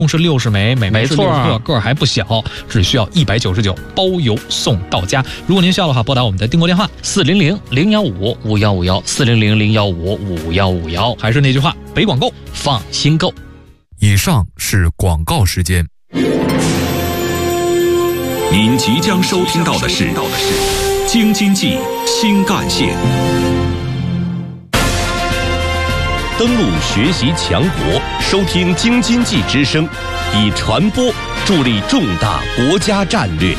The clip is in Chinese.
共是60枚，每枚是没错 6个，个儿还不小，只需要199，包邮送到家。如果您需要的话，拨打我们的订购电话 400-015-5151，400-015-5151， 还是那句话，北广购放心购。 以上是广告时间。 您即将收听到的是京津冀新干线。 登陆学习强国，收听京津冀之声，以传播助力重大国家战略。